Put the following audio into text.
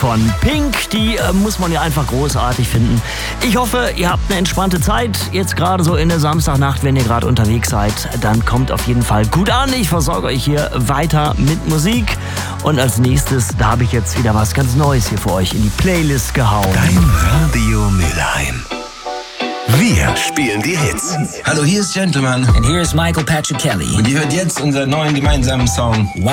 von Pink. Die muss man ja einfach großartig finden. Ich hoffe, ihr habt eine entspannte Zeit. Jetzt gerade so in der Samstagnacht, wenn ihr gerade unterwegs seid, dann kommt auf jeden Fall gut an. Ich versorge euch hier weiter mit Musik. Und als nächstes, da habe ich jetzt wieder was ganz Neues hier für euch in die Playlist gehauen. Dein Radio Mülheim. Wir spielen die Hits. Hallo, hier ist Gentleman. And here is Michael Patrick Kelly. Und ihr hört jetzt unseren neuen gemeinsamen Song.